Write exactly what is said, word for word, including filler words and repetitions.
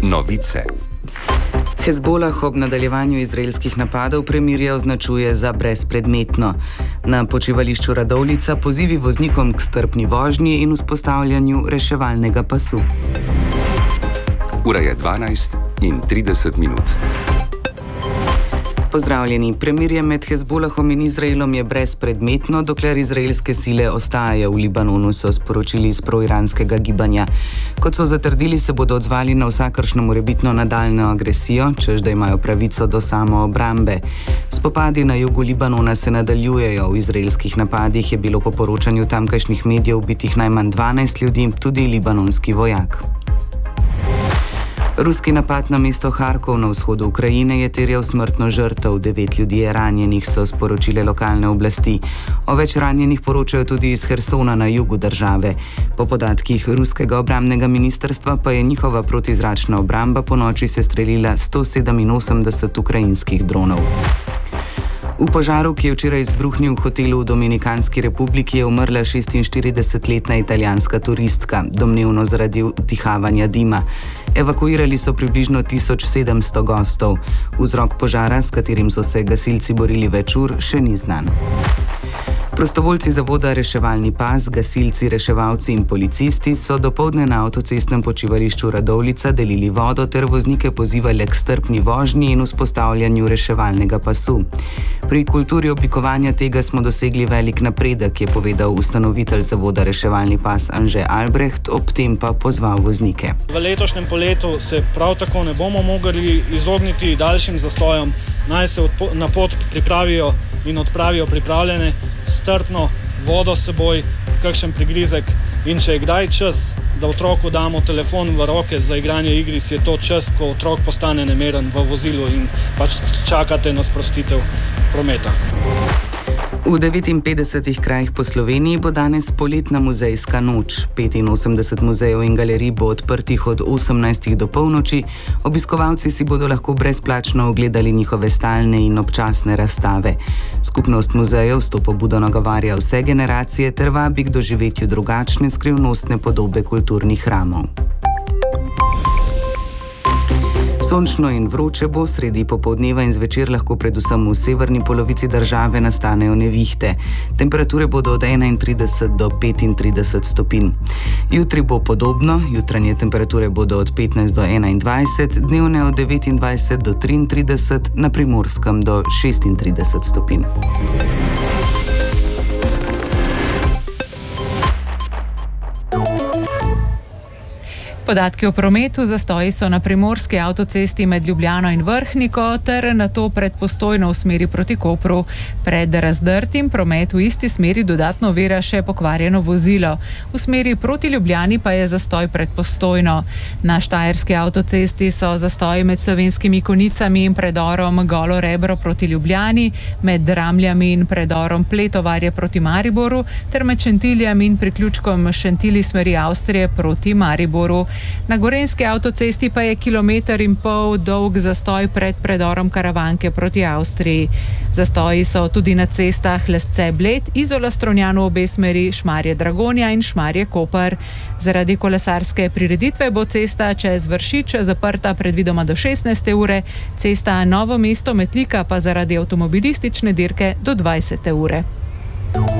Novice. Hezbolah ob nadaljevanju izraelskih napadov premirje označuje za brezpredmetno. Na počivališču Radovljica pozivi voznikom k strpni vožnji in vzpostavljanju reševalnega pasu. Ura je dvanajst in trideset minut. Pozdravljeni. Premirje med Hezbolahom in Izraelom je brezpredmetno, dokler izraelske sile ostajajo v Libanonu, so sporočili iz proiranskega gibanja. Kot so zatrdili, se bodo odzvali na vsakršno morebitno nadaljnjo agresijo, čež da imajo pravico do samoobrambe. Spopadi na jugu Libanona se nadaljujejo. V izraelskih napadih je bilo po poročanju tamkajšnjih medijev ubitih najmanj dvanajst ljudi, tudi libanonski vojak. Ruski napad na mesto Harkov na vzhodu Ukrajine je terjal smrtno žrtev. Devet ljudi je ranjenih, so sporočile lokalne oblasti. O več ranjenih poročajo tudi iz Hersona na jugu države. Po podatkih ruskega obrambnega ministrstva pa je njihova protizračna obramba ponoči sestrelila sto sedeminosemdeset ukrajinskih dronov. V požaru, ki je včeraj izbruhnil v hotelu v Dominikanski republiki, je umrla šestinštiridesetletna italijanska turistka, domnevno zaradi vdihavanja dima. Evakuirali so približno tisoč sedemsto gostov. Vzrok požara, s katerim so se gasilci borili več ur, še ni znan. Prostovoljci zavoda Reševalni pas, gasilci, reševalci in policisti so dopoldne na avtocestnem počivališču Radovljica delili vodo ter voznike pozivali k strpni vožnji in vzpostavljanju reševalnega pasu. Pri kulturi oblikovanja tega smo dosegli velik napredek, je povedal ustanovitelj zavoda Reševalni pas Anže Albrecht, ob tem pa pozval voznike. V letošnjem poletu se prav tako ne bomo mogli izogniti daljšim zastojem, naj se na pot pripravijo in odpravijo pripravljene, strpno, vodo s seboj, kakšen prigrizek, in če je kdaj čas, da otroku damo telefon v roke za igranje igric, je to čas, ko otrok postane nemeren v vozilu in pač čakate na sprostitev prometa. V devetinpetdesetih krajih po Sloveniji bo danes poletna muzejska noč. petinosemdeset muzejev in galerij bo odprtih od osemnajstih do polnoči, obiskovalci si bodo lahko brezplačno ogledali njihove stalne in občasne razstave. Skupnost muzejev s to pobudo nagovarja vse generacije ter vabi k doživetju drugačne skrivnostne podobe kulturnih hramov. Sončno in vroče bo, sredi popoldneva in zvečer lahko predvsem v severni polovici države nastanejo nevihte. Temperature bodo od enaintrideset do petintrideset stopinj. Jutri bo podobno, jutranje temperature bodo od petnajst do enaindvajset, dnevne od devetindvajset do triintrideset, na Primorskem do šestintrideset stopinj. Podatki o prometu: zastoji so na primorski avtocesti med Ljubljano in Vrhniko ter nato pred Postojno v smeri proti Kopru. Pred razdrtim promet v isti smeri dodatno ovira še pokvarjeno vozilo. V smeri proti Ljubljani pa je zastoj pred Postojno. Na štajerski avtocesti so zastoji med Slovenskimi Konicami in predorom Golo Rebro proti Ljubljani, med Dramljami in predorom Pletovarje proti Mariboru ter med Šentiljami in priključkom Šentili smeri Avstrije proti Mariboru. Na gorenjski avtocesti pa je kilometer in pol dolg zastoj pred predorom Karavanke proti Avstriji. Zastoji so tudi na cestah Lesce-Bled, Izola-Strunjan v obe smeri, Šmarje-Dragonja in Šmarje-Koper. Zaradi kolesarske prireditve bo cesta čez Vršič zaprta predvidoma do šestnajste ure, cesta Novo Mesto-Metlika pa zaradi avtomobilistične dirke do dvajsete ure.